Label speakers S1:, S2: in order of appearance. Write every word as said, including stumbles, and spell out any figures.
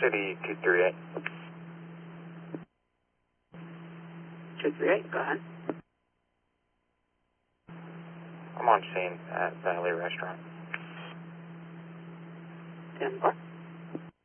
S1: City two three eight.
S2: two three eight, go ahead.
S1: I'm on scene at Valley Restaurant.
S2: ten four.